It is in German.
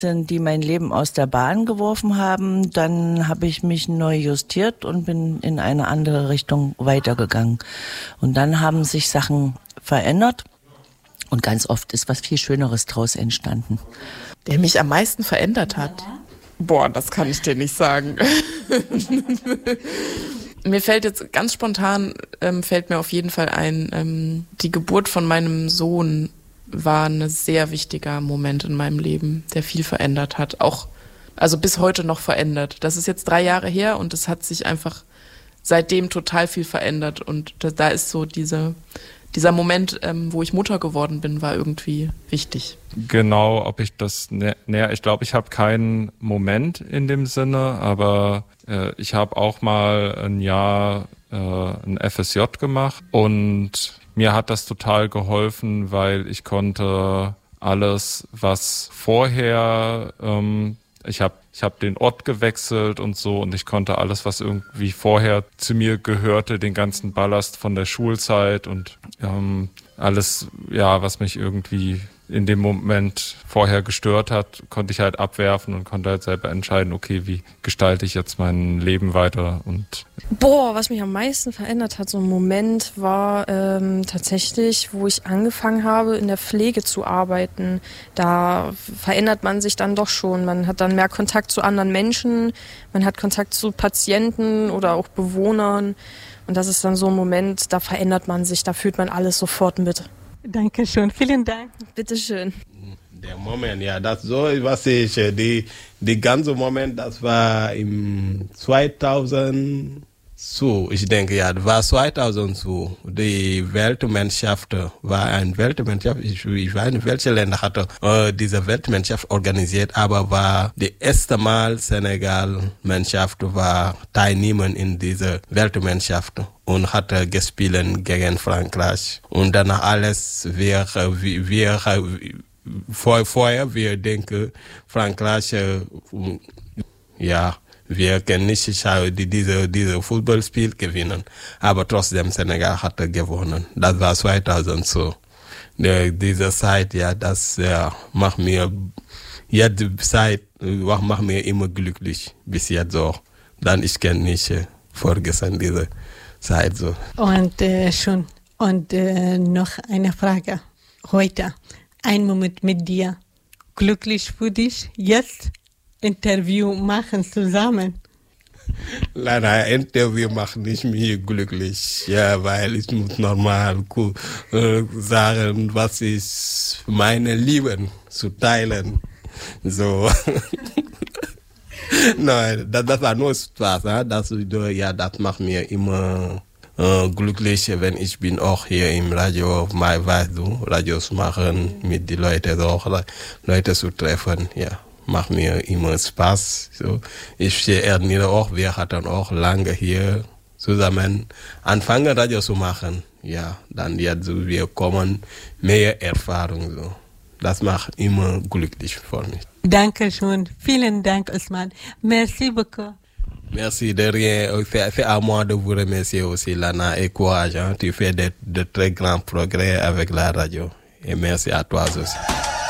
die mein Leben aus der Bahn geworfen haben. Dann habe ich mich neu justiert und bin in eine andere Richtung weitergegangen. Und dann haben sich Sachen verändert und ganz oft ist was viel Schöneres draus entstanden. Der mich am meisten verändert hat? Boah, das kann ich dir nicht sagen. Mir fällt jetzt ganz spontan, fällt mir auf jeden Fall ein, die Geburt von meinem Sohn war ein sehr wichtiger Moment in meinem Leben, der viel verändert hat. Auch, also bis heute noch verändert. Das ist jetzt 3 Jahre her und es hat sich einfach seitdem total viel verändert. Und da ist so dieser Moment, wo ich Mutter geworden bin, war irgendwie wichtig. Genau, ob ich das ich glaube, ich habe keinen Moment in dem Sinne, aber ich habe auch mal ein Jahr ein FSJ gemacht und mir hat das total geholfen, weil ich konnte alles, was vorher, ich hab den Ort gewechselt und so und ich konnte alles, was irgendwie vorher zu mir gehörte, den ganzen Ballast von der Schulzeit und alles, ja, was mich irgendwie in dem Moment vorher gestört hat, konnte ich halt abwerfen und konnte halt selber entscheiden, okay, wie gestalte ich jetzt mein Leben weiter und was mich am meisten verändert hat, so ein Moment war tatsächlich, wo ich angefangen habe, in der Pflege zu arbeiten. Da verändert man sich dann doch schon. Man hat dann mehr Kontakt zu anderen Menschen, man hat Kontakt zu Patienten oder auch Bewohnern. Und das ist dann so ein Moment, da verändert man sich, da fühlt man alles sofort mit. Dankeschön, vielen Dank. Bitteschön. Der Moment, ja, das so, was ich, die ganze Moment, das war im 2000, ich denke, ja, das war 2002. Die Weltmeisterschaft war eine Weltmeisterschaft, ich weiß nicht, welche Länder hatte diese Weltmeisterschaft organisiert, aber war die erste Mal Senegal-Mannschaft war teilnehmen in dieser Weltmeisterschaft und hatte gespielt gegen Frankreich. Und danach alles, vorher, wir denken, Frankreich, ja, wir können nicht diese Fußballspiel gewinnen. Aber trotzdem, Senegal hatte gewonnen. Das war 2002. Diese Zeit, ja, das macht mir, macht mir immer glücklich. Bis jetzt so. Dann, ich kann nicht vergessen diese Zeit so. Und schon. Und noch eine Frage. Heute, ein Moment mit dir. Glücklich für dich jetzt? Interview machen zusammen. Leider, Interview machen nicht mir glücklich, ja, weil ich muss normal sagen, was ist meine Lieben zu teilen, so. Nein, das war nur Spaß, das macht mir immer glücklich, wenn ich bin auch hier im Radio, weißt du, Radios machen, mit den Leuten auch, Leute zu treffen, ja. Macht mir immer Spaß. So. Ich erinnere auch, wir hatten auch lange hier zusammen angefangen, Radio zu machen. Ja, dann jetzt so, wir kommen mehr Erfahrung. So. Das macht immer glücklich für mich. Dankeschön. Vielen Dank, Ousmane. Merci beaucoup. Merci de rien. C'est à moi de vous remercier aussi, Lana, et courage. Tu fais de très grands progrès avec la radio. Et merci à toi aussi.